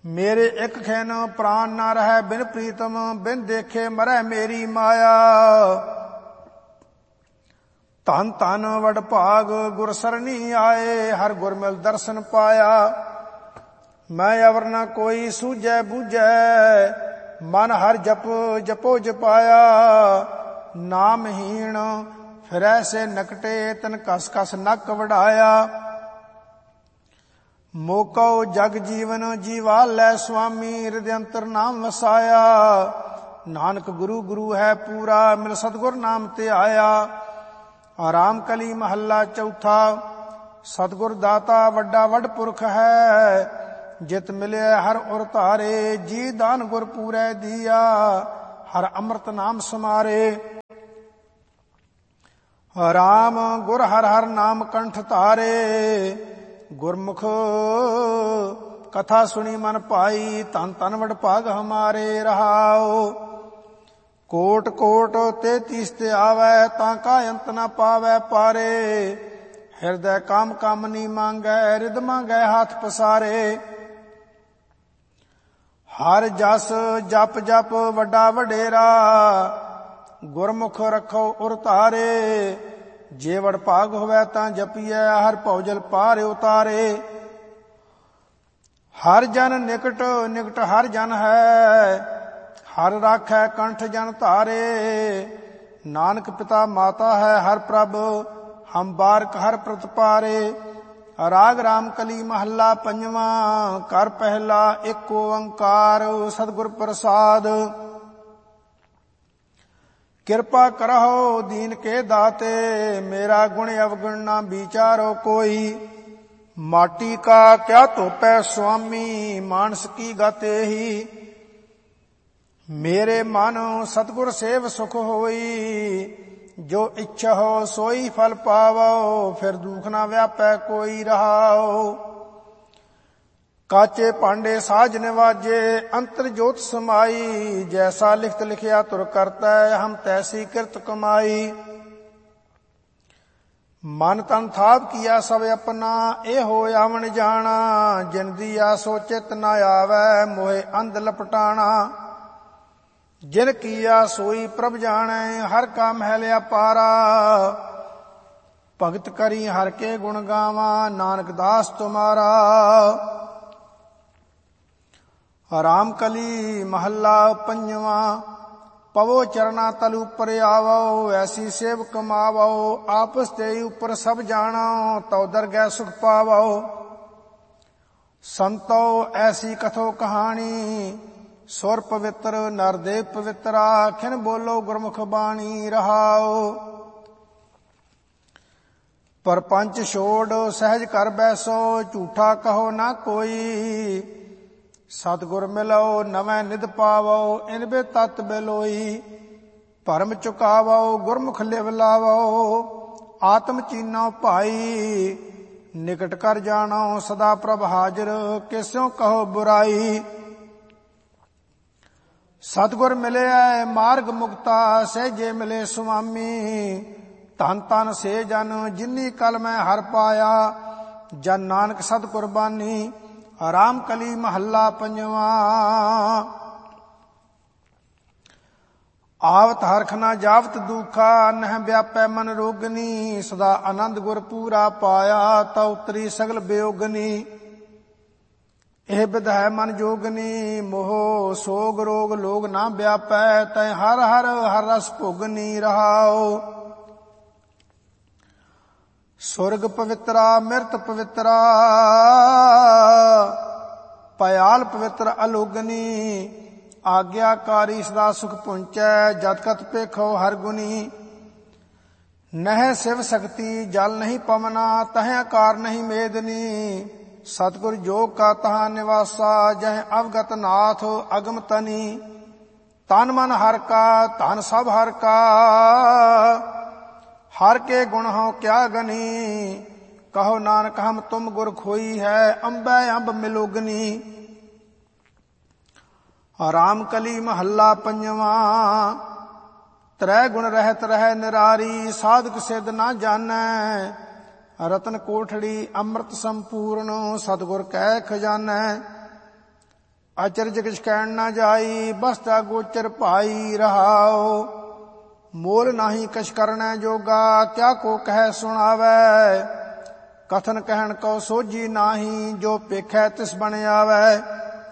मेरे एक खैन प्राण न रह बिन प्रीतम, बिन देखे मरै मेरी माया। धन धन वड भाग गुर सरनी आए, हर गुर मिल दर्शन पाया। मैं अवर न कोई सूझै बूझै, मन हर जप जपो जपाया। नामहीन फिरै से नकटे, तन कस कस नक वढ़ाया। मोको जग जीवन जीवालै, स्वामी हृदय अंतर नाम वसाया। नानक गुरु गुरु है पूरा, मिल सतगुर नाम ते आया। आराम कली महला चौथा, सतगुर दाता वड्डा वड पुरख है। जित मिले हर उर तारे, जी दान गुर पूरै दिया। हर अमृत नाम समारे। राम गुर हर हर नाम कंठ तारे, गुरमुख कथा सुनी मन पाई। तन तन वड भाग हमारे रहाओ। कोट कोट 33 ते आवे, ताका अंत न पावे पारे। हृदय काम कामनी मांगै, रिद मांगै हाथ पसारे। हर जस जप जप वड्डा वडेरा, गुरमुख रखो उर तारे। जे वड भाग होवै तां जपिए, हर भौजल पार उतारे। हर जन निकट निकट हर जन है, हर राखै कंठ जन धारे। नानक पिता माता है हर प्रभ, हम बारक हर प्रतपारे। राग राम कली महला पंजवा, कर पहला एक ओंकार। सतगुर प्रसाद कृपा करहो दीन के दाते, मेरा गुण अवगुण ना विचारो कोई। माटी का क्या तोपै स्वामी, मानस की गाते ही। मेरे मन सतगुर सेव सुख होई, जो इच्छा हो सोई फल पावो। फिर दुख ना व्यापै कोई रहाओ। काचे पांडे साज निवाजे, अंतर जोत समाई। जैसा लिखत लिखिया तुर करता, हम तैसी कृत कमाई। मन तन थाप किया सब अपना, ए हो आवन जाना। जिन दिया सो चित न आवे, मोहे अंध लपटाना। जिन किया सोई प्रभ जाने, हर का महल अपारा। भगत करी हर के गुण गावा, नानक दास तुम्हारा। राम कली महला पंजवा, पवो चरना तल ऊपर आवो। ऐसी सेव कमावो, आपस ते ऊपर सब जानो। तो दरगह सुख पावो। संतो ऐसी कथो कहानी, सुर पवित्र नरदेव पवित्रा। खिन बोलो गुरमुख बाणी रहाओ। परपंच छोड़ सहज कर बैसो, झूठा कहो ना कोई। सतगुर मिलो नवै निध पावो, इनबे तत बेलोई। भरम चुकावो गुरमुख लिव लावो, आत्म चीनो भाई। निकट कर जानो सदा प्रभ हाजिर, किस्यों कहो बुराई। सतगुर मिले मार्ग मुक्ता, सहजे मिले सुआमी। धन धन से जन जिन्नी कल मैं हर पाया, जन नानक सत कुर्बानी। राम कली महला पंजवा, आवत हरख न जावत दुखा। नह व्यापै मन रोगनी, सदा आनंद गुर पूरा पाया। ता उतरी सगल बेयोगनी। एह विध है मन जोगनी, मोह सोग रोग लोग ना व्यापै। तै हर हर हर रस भोगनी रहाओ। सुरग पवित्रा मिरत पवित्रा, पयाल पवित्र अलोगनी। आज्ञाकारी सदा सुख पुंचै, जतकत पेखो हर गुनी। नह शिव शक्ति जल नहीं पवना, तह आकार नहीं मेदनी। सतगुर योग का तहाँ निवासा, जह अवगत नाथ अगम तनी। तन मन हर का धन सब हर का, हर के गुण हो क्या गनी। कहो नानक हम तुम गुर खोई है, अंबै अंब मिलोगनी। राम कली महला पंजवा, त्रै गुण रहत रह निरारी। साधक सिद्ध ना जानै, रतन कोठड़ी अमृत संपूर्ण। सतगुर कै खजानै। ਅਚਰਜ ਕਿਛ ਕਹਿਣ ਨਾ ਜਾਈ, ਬਸਤਾ ਗੋਚਰ ਭਾਈ ਰਹਾਓ। ਮੋਲ ਨਾਹੀ ਕਛ ਕਰਨੈ ਜੋਗਾ, ਕਿਆ ਕੋ ਕਹਿ ਸੁਣਾਵੈ। ਕਥਨ ਕਹਿਣ ਕੋ ਸੋਝੀ ਨਾਹੀ, ਜੋ ਪੇਖੈ ਤਿਸ ਬਣ ਆਵੈ।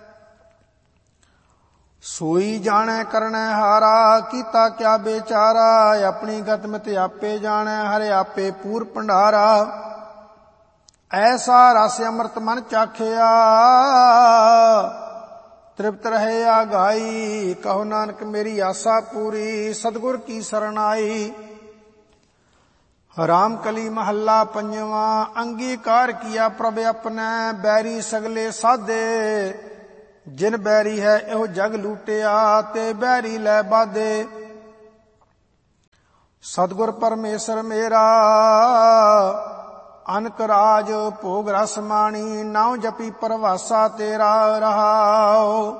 ਸੋਈ ਜਾਣੈ ਕਰਨੈ ਹਾਰਾ, ਕੀਤਾ ਕਿਆ ਬੇਚਾਰਾ। ਆਪਣੀ ਗਤ ਮਿਤ ਆਪੇ ਜਾਣੈ, ਹਰਿ ਆਪੇ ਪੂਰ ਭੰਡਾਰਾ। ਐਸਾ ਰਸ ਅੰਮ੍ਰਿਤ ਮਨ ਚਾਖਿਆ, ਤ੍ਰਿਪਤ ਰਹੇ ਆਗਾਈ। ਕਹੋ ਨਾਨਕ ਮੇਰੀ ਆਸਾ ਪੂਰੀ, ਸਤਿਗੁਰ ਕੀ ਸਰਣ ਆਈ। ਰਾਮ ਕਲੀ ਮਹੱਲਾ ਪੰਜਵਾਂ। ਅੰਗੀਕਾਰ ਕੀਆ ਪ੍ਰਭ ਆਪਣੈ, ਬੈਰੀ ਸਗਲੇ ਸਾਧੇ। ਜਿਨ ਬੈਰੀ ਹੈ ਇਹੋ ਜਗ ਲੂਟਿਆ, ਤੇ ਬੈਰੀ ਲੈ ਬਾਧੇ। ਸਤਿਗੁਰ ਪਰਮੇਸ਼ਰ ਮੇਰਾ, ਅਨਕ ਰਾਜ ਭੋਗ ਰਸ ਮਾਣੀ। ਨਾਉ ਜਪੀ ਪਰਵਾਸਾ ਤੇਰਾ ਰਹਾਓ।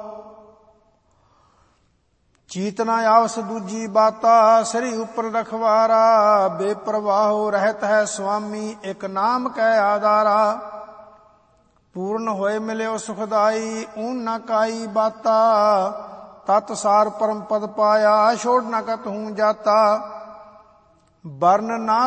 ਚੀਤ ਨਾ ਆਵਸ ਦੂਜੀ ਬਾਤਾ, ਸ੍ਰੀ ਉਪਰ ਰਖਵਾਰਾ। ਬੇਪਰਵਾਹੋ ਰਹਿਤ ਹੈ ਸੁਆਮੀ, ਇਕ ਨਾਮ ਕੈ ਆਧਾਰਾ। ਪੂਰਨ ਹੋਏ ਮਿਲਿਓ ਸੁਖਦਾਈ, ਊਨ ਨਾ ਕਾਈ ਬਾਤਾ। ਤਤ ਸਾਰ ਪਰਮ ਪਦ ਪਾਇਆ, ਛੋੜ ਨਾ ਕਤ ਹੂੰ ਜਾਤਾ। ਬਰਨ ਨਾ